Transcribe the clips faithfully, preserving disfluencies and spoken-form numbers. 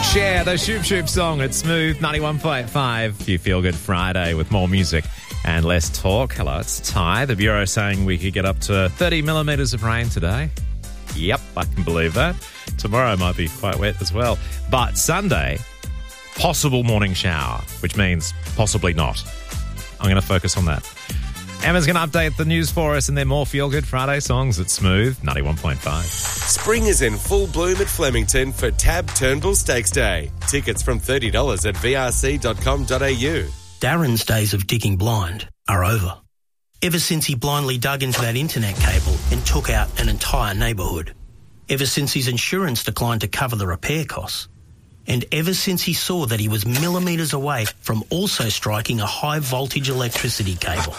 Cher, the Shoop Shoop song at Smooth ninety-one point five. You feel good Friday with more music and less talk. Hello, it's Ty. The Bureau saying we could get up to thirty millimetres of rain today. Yep, I can believe that. Tomorrow might be quite wet as well. But Sunday, possible morning shower, which means possibly not. I'm going to focus on that. Emma's going to update the news for us and then more Feel Good Friday songs at Smooth ninety-one point five. Spring is in full bloom at Flemington for Tab Turnbull Stakes Day. Tickets from thirty dollars at v r c dot com dot a u. Darren's days of digging blind are over. Ever since he blindly dug into that internet cable and took out an entire neighbourhood. Ever since his insurance declined to cover the repair costs. And ever since he saw that he was millimetres away from also striking a high-voltage electricity cable.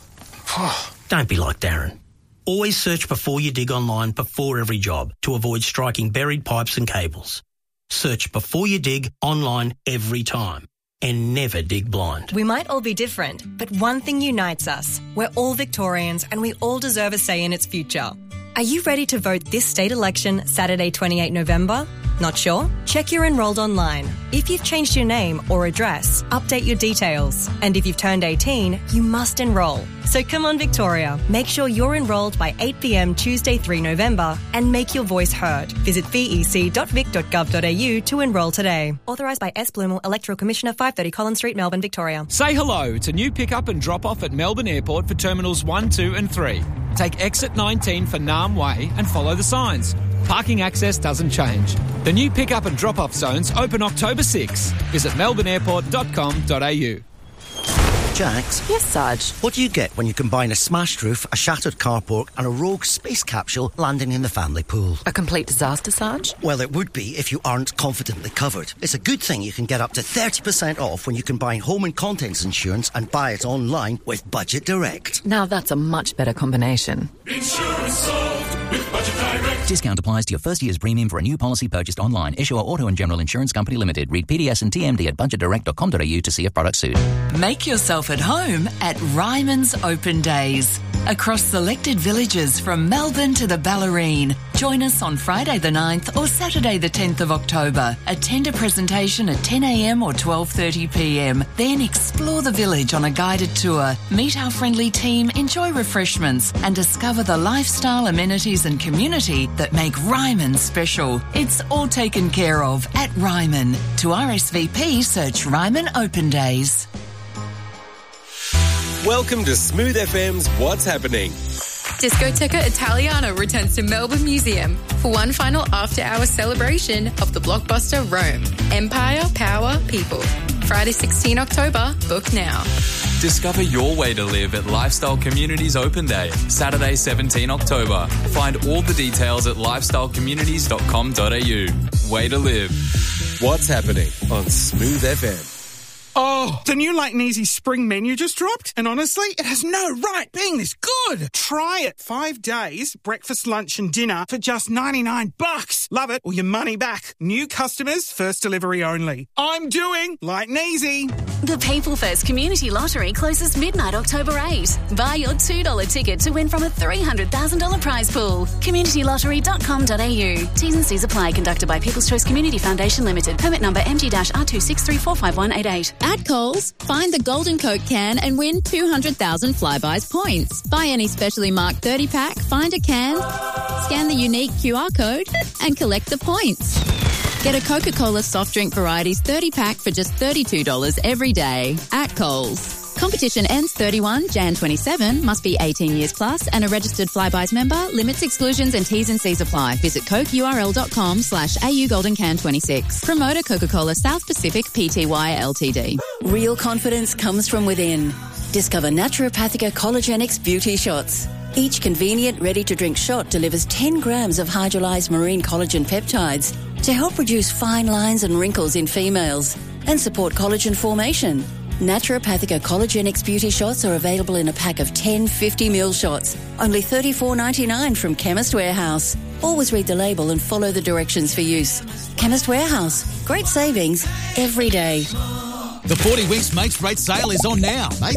Don't be like Darren. Always search before you dig online before every job to avoid striking buried pipes and cables. Search before you dig online every time. And never dig blind. We might all be different, but one thing unites us. We're all Victorians and we all deserve a say in its future. Are you ready to vote this state election Saturday, twenty-eighth of November? Not sure? Check you're enrolled online. If you've changed your name or address, update your details. And if you've turned eighteen, you must enrol. So come on, Victoria. Make sure you're enrolled by eight p m Tuesday, the third of November and make your voice heard. Visit v e c dot vic dot gov dot a u to enrol today. Authorised by S. Blumel, Electoral Commissioner, five thirty Collins Street, Melbourne, Victoria. Say hello to new pick-up and drop-off at Melbourne Airport for Terminals one, two and three. Take exit nineteen for Nam Way and follow the signs. Parking access doesn't change. The new pick-up and drop-off zones open October sixth. Visit melbourne airport dot com dot a u. Jax? Yes, Sarge? What do you get when you combine a smashed roof, a shattered carport and a rogue space capsule landing in the family pool? A complete disaster, Sarge? Well, it would be if you aren't confidently covered. It's a good thing you can get up to thirty percent off when you combine home and contents insurance and buy it online with Budget Direct. Now that's a much better combination. Insurance solved with Budget Direct. Discount applies to your first year's premium for a new policy purchased online. Issuer Auto and General Insurance Company Limited. Read P D S and T M D at budget direct dot com dot a u to see if products suit. Make yourself at home at Ryman's Open Days. Across selected villages from Melbourne to the Ballerine. Join us on Friday the ninth or Saturday the tenth of October. Attend a presentation at ten a m or twelve thirty p m. Then explore the village on a guided tour. Meet our friendly team, enjoy refreshments and discover the lifestyle, amenities and community that make Ryman special. It's all taken care of at Ryman. To R S V P, search Ryman Open Days. Welcome to Smooth F M's What's Happening. Discoteca Italiana returns to Melbourne Museum for one final after-hour celebration of the blockbuster Rome. Empire, Power, People. Friday, sixteenth of October. Book now. Discover your way to live at Lifestyle Communities Open Day, Saturday, seventeenth of October. Find all the details at lifestyle communities dot com dot a u. Way to live. What's Happening on Smooth F M. Oh, the new Light and Easy spring menu just dropped, and honestly, it has no right being this good. Try it. Five days, breakfast, lunch and dinner for just ninety-nine bucks. Love it or your money back. New customers, first delivery only. I'm doing Light and Easy. The People First Community Lottery closes midnight October eighth. Buy your two dollar ticket to win from a three hundred thousand dollars prize pool. community lottery dot com dot a u. T's and C's apply. Conducted by People's Choice Community Foundation Limited. Permit number M G R two six three four five one eight eight. At Coles, find the Golden Coke can and win two hundred thousand Flybuys points. Buy any specially marked thirty pack, find a can, scan the unique Q R code and collect the points. Get a Coca-Cola soft drink varieties thirty pack for just thirty-two dollars every day at Coles. Competition ends thirty-first of January twenty-seven, must be eighteen years plus and a registered Flybuys member. Limits, exclusions and T's and C's apply. Visit cokeurl.com slash AU Golden Can twenty-six. Promoter Coca-Cola South Pacific Pty Ltd. Real confidence comes from within. Discover Naturopathica Collagenix Beauty Shots. Each convenient, ready-to-drink shot delivers ten grams of hydrolyzed marine collagen peptides to help reduce fine lines and wrinkles in females and support collagen formation. Naturopathica Collagenix Beauty Shots are available in a pack of ten fifty milliliter shots, only thirty-four ninety-nine from Chemist Warehouse. Always read the label and follow the directions for use. Chemist Warehouse. Great savings every day. The forty Winks Mates Rate Sale is on now. Mate,